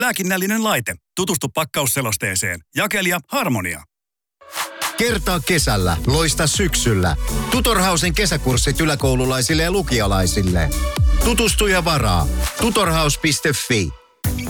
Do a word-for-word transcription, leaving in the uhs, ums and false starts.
Lääkinnällinen laite. Tutustu pakkausselosteeseen. Jakelija Harmonia. Kertaa kesällä, loista syksyllä. Tutorhausen kesäkurssit yläkoululaisille ja lukialaisille. Tutustu ja varaa. tutorhaus piste fi